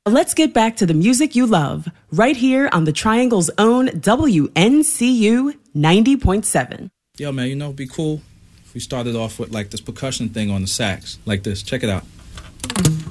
Let's get back to the music you love, right here on the Triangle's own WNCU 90.7. Yo, man, it'd be cool if we started off with like this percussion thing on the sax, like this. Check it out.